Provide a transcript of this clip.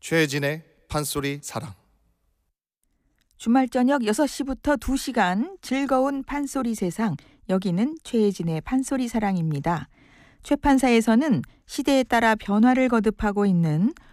최혜진의 판소리 사랑. 주말 저녁 6시부터 2시간 즐거운 판소리 세상, 여기는 최혜진의 판소리 사랑입니다. 최판사에서는 시대에 따라 변화를 거듭하고 있는